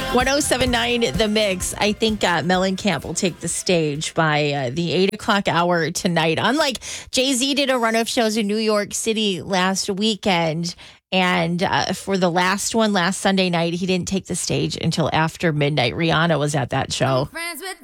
1079 The Mix. I think Mellencamp will take the stage by the 8 o'clock hour tonight. Unlike Jay-Z did a run of shows in New York City last weekend. And for the last one, last Sunday night, he didn't take the stage until after midnight. Rihanna was at that show.